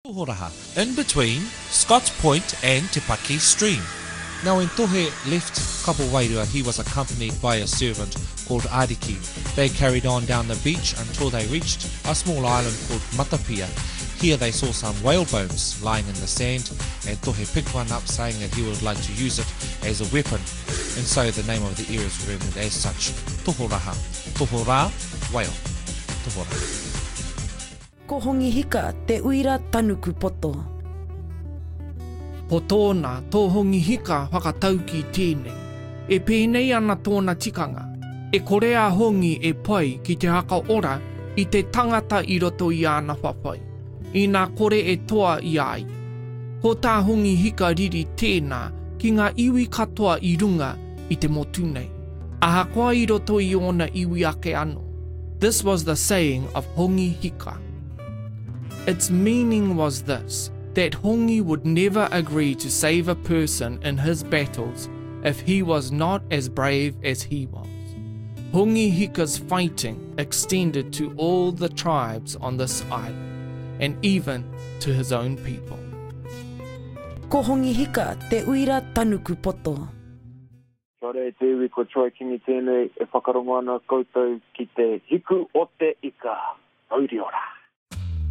Tohoraha, in between Scott's Point and Te Paki Stream. Now when Tohe left Kapowairua, he was accompanied by a servant called Ariki. They carried on down the beach until they reached a small island called Matapia. Here they saw some whale bones lying in the sand, and Tohe picked one up saying that he would like to use it as a weapon. And so the name of the area is remembered as such, Tohoraha. Tohora, whale. Tohoraha. Ko hongi hika te uira tanuku poto. Po tōna, tō hongi hika whakatau ki tēnei. E pēnei ana tōna tikanga. E korea hongi e pai ki te haka ora i te tangata i roto i ana whawhai. I nā kore e toa i ai. Ko tā hongi hika riri tēnā ki ngā iwi katoa i runga i te motu nei. Aha koa i roto i ona iwi ake ano. This was the saying of hongi hika. Its meaning was this, that hongi would never agree to save a person in his battles if he was not as brave as he was. Hongi hika's fighting extended to all the tribes on this island, and even to his own people. Ko hongi hika te uira tanuku poto. Kia ora e te iwi ko Troy Kingi tēnei e whakarongo ana koutou ki te hiku o te ika. Auri ora.